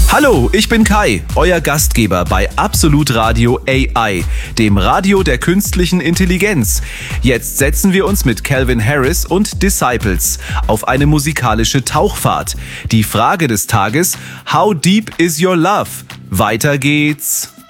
Hallo, ich bin Kai, euer Gastgeber bei Absolut Radio AI, dem Radio der künstlichen Intelligenz. Jetzt setzen wir uns mit Calvin Harris und Disciples auf eine musikalische Tauchfahrt. Die Frage des Tages: How deep is your love? Weiter geht's.